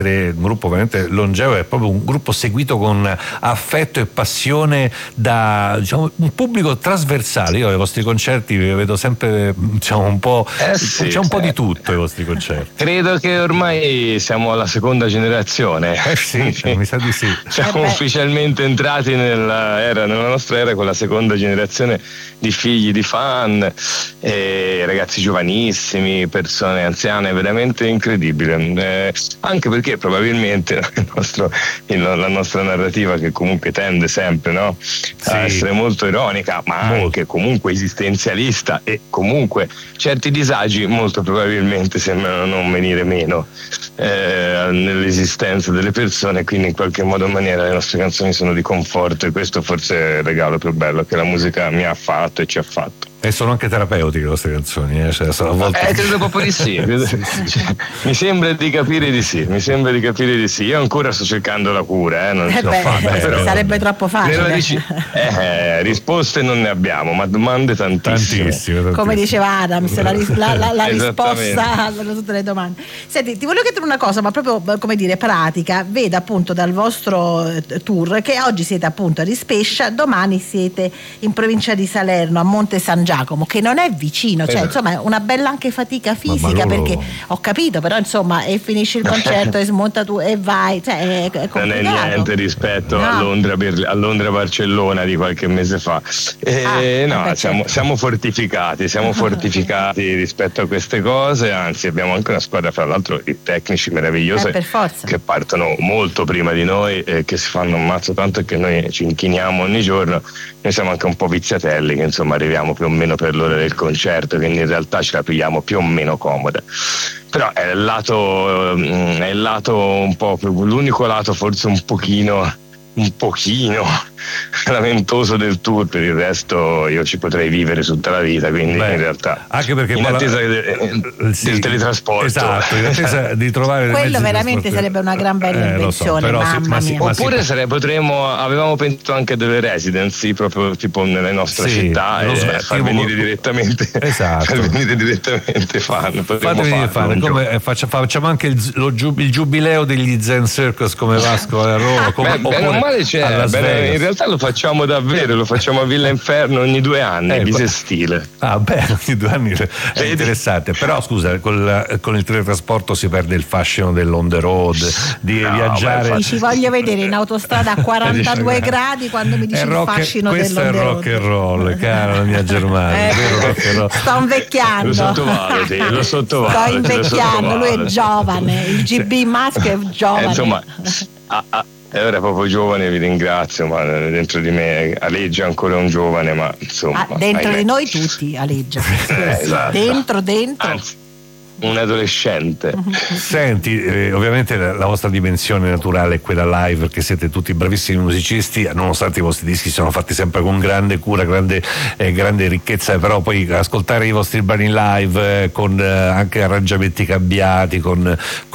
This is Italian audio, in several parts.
un gruppo veramente longevo, è proprio un gruppo seguito con affetto e passione da, diciamo, un pubblico trasversale. Io ai vostri concerti vi vedo sempre, diciamo, un po', c'è un po' di tutto ai vostri concerti. Credo che ormai siamo alla seconda generazione. Sì, mi sa di sì. Siamo ufficialmente entrati nella nostra era, con la seconda generazione di figli, di fan, ragazzi giovanissimi, persone anziane, veramente incredibile. Anche perché probabilmente la nostra narrativa, che comunque tende sempre, no, a essere molto ironica, ma anche comunque esistenzialista, e comunque certi disagi molto probabilmente sembrano non venire meno nell'esistenza delle persone, quindi in qualche modo o maniera le nostre canzoni sono di conforto, e questo forse è il regalo più bello che la musica mi ha fatto e ci ha fatto. E sono anche terapeutiche le vostre canzoni, cioè, sono a volte... credo proprio di sì. Mi sembra di capire di sì. Io ancora sto cercando la cura, non ce l'ho fatta. Però sarebbe troppo facile. Risposte non ne abbiamo, ma domande tantissime. Come diceva Adams, la risposta a tutte le domande. Senti, ti voglio chiedere una cosa, ma proprio, come dire, pratica. Vedo appunto dal vostro tour che oggi siete appunto a Rispescia, domani siete in provincia di Salerno, a Monte San Giacomo, che non è vicino, cioè insomma è una bella anche fatica fisica, perché ho capito, però insomma, e finisci il concerto e smonta tu e vai, cioè è complicato. Non è niente rispetto a Londra-Barcellona di qualche mese fa. Siamo fortificati rispetto a queste cose, anzi abbiamo anche una squadra, fra l'altro, di tecnici meravigliosi che partono molto prima di noi e che si fanno un mazzo tanto, e che noi ci inchiniamo ogni giorno. Noi siamo anche un po' viziatelli, che insomma arriviamo più o meno per l'ora del concerto, quindi in realtà ce la pigliamo più o meno comoda. Però è il lato un po' più, l'unico lato forse un pochino lamentoso del tour. Per il resto io ci potrei vivere tutta la vita, quindi in realtà, anche perché in attesa del teletrasporto, esatto, in attesa di trovare quello veramente sarebbe una gran bella invenzione, oppure avevamo pensato anche delle residency proprio tipo nelle nostre città, far venire direttamente fan. Facciamo anche il giubileo degli Zen Circus come Vasco a Roma, in realtà lo facciamo davvero, lo facciamo a Villa Inferno ogni 2 anni, bisestile. Ogni 2 anni è interessante. Però scusa, con il teletrasporto si perde il fascino dell'on the road, di viaggiare. Ci voglio vedere in autostrada a 42 gradi quando mi dici il fascino dell'on the road. Questo è rock and roll, cara la mia Germania. Sto invecchiando. Lo sottovaluti. Sto invecchiando, lui è giovane, il GB Musk è giovane. Insomma, ora proprio giovane, vi ringrazio, ma dentro di me aleggia ancora un giovane, ma insomma. Dentro di noi tutti aleggia. Esatto. Dentro. Anzi, un adolescente. Senti, ovviamente la vostra dimensione naturale è quella live, perché siete tutti bravissimi musicisti, nonostante i vostri dischi sono fatti sempre con grande cura, grande ricchezza, però poi ascoltare i vostri brani live con anche arrangiamenti cambiati, con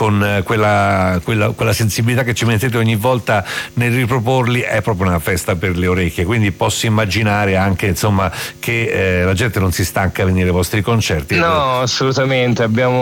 quella sensibilità che ci mettete ogni volta nel riproporli, è proprio una festa per le orecchie. Quindi posso immaginare anche, insomma, che la gente non si stanca a venire ai vostri concerti. No, assolutamente.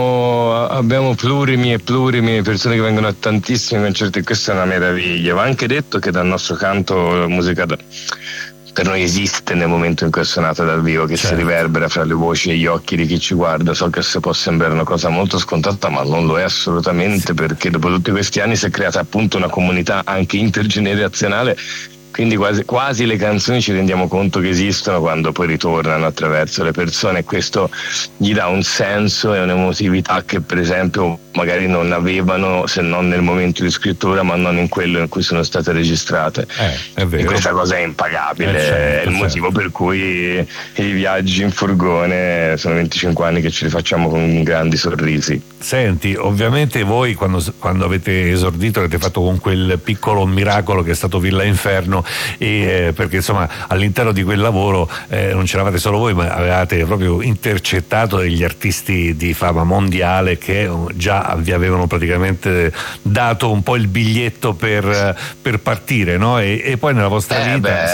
Abbiamo plurimi di persone che vengono a tantissimi concerti, e questa è una meraviglia. Va anche detto che dal nostro canto la musica per noi esiste nel momento in cui è suonata dal vivo, che si riverbera fra le voci e gli occhi di chi ci guarda. So che se può sembrare una cosa molto scontata, ma non lo è assolutamente, perché dopo tutti questi anni si è creata appunto una comunità anche intergenerazionale. Quindi quasi le canzoni ci rendiamo conto che esistono quando poi ritornano attraverso le persone, e questo gli dà un senso e un'emotività che per esempio magari non avevano, se non nel momento di scrittura, ma non in quello in cui sono state registrate. È vero. E questa cosa è impagabile, è il motivo per cui i viaggi in furgone sono 25 anni che ce li facciamo con grandi sorrisi. Senti, ovviamente voi quando avete esordito avete fatto con quel piccolo miracolo che è stato Villa Inferno, e perché insomma all'interno di quel lavoro non c'eravate solo voi, ma avevate proprio intercettato degli artisti di fama mondiale che già vi avevano praticamente dato un po' il biglietto per partire, no? E poi nella vostra vita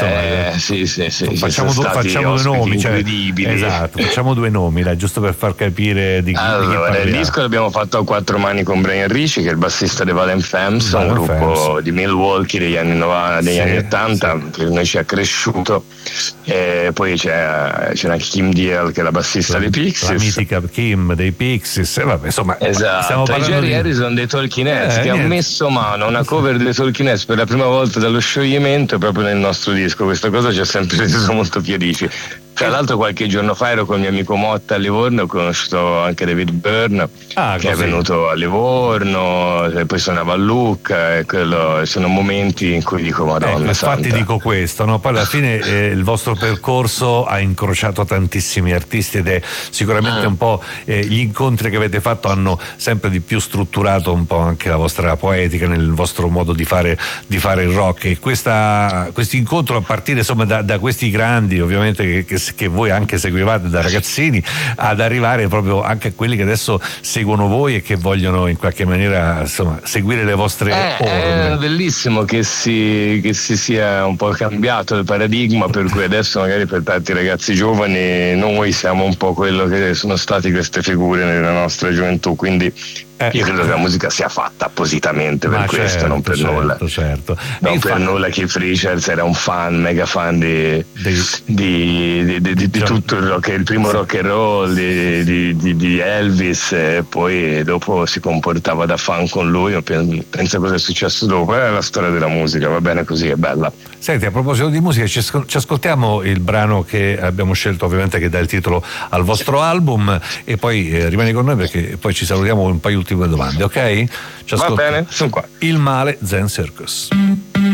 facciamo due nomi, incredibili. Esatto, facciamo 2 nomi, dai, giusto per far capire di chi parliamo. Il disco l'abbiamo fatto a quattro mani con Brian Ricci, che è il bassista dei Violent Femmes, un gruppo di Milwaukee degli anni 90, degli anni 80, che noi ci ha cresciuto. E poi c'è una Kim Deal, che è la bassista dei Pixies, la mitica Kim dei Pixies, vabbè, insomma, esatto, e Jerry Harrison dei Talking Heads, che ha messo mano a una cover dei Talking Heads per la prima volta dallo scioglimento proprio nel nostro disco. Questa cosa ci ha sempre reso molto felici. Tra l'altro qualche giorno fa ero con il mio amico Motta a Livorno, ho conosciuto anche David Byrne, che è venuto a Livorno, e poi suonava a Lucca, e sono momenti in cui dico Madonna infatti dico questo, no? Poi alla fine il vostro percorso ha incrociato tantissimi artisti ed è sicuramente un po' gli incontri che avete fatto hanno sempre di più strutturato un po' anche la vostra poetica nel vostro modo di fare il rock, e questo incontro a partire insomma da questi grandi ovviamente che voi anche seguivate da ragazzini, ad arrivare proprio anche a quelli che adesso seguono voi e che vogliono in qualche maniera insomma seguire le vostre orme. È bellissimo che si sia un po' cambiato il paradigma, per cui adesso magari per tanti ragazzi giovani noi siamo un po' quello che sono stati queste figure nella nostra gioventù, quindi io credo che la musica sia fatta appositamente per questo, non per nulla. Certo. Non per nulla Keith Richards era un mega fan di tutto il rock, il primo rock and roll di Elvis, e poi dopo si comportava da fan con lui. Pensa cosa è successo dopo, è la storia della musica, va bene così, è bella. Senti, a proposito di musica, ci ascoltiamo il brano che abbiamo scelto, ovviamente, che dà il titolo al vostro album, e poi rimani con noi perché poi ci salutiamo un paio di ultime domande, ok? Va bene, sono qua. Il male Zen Circus.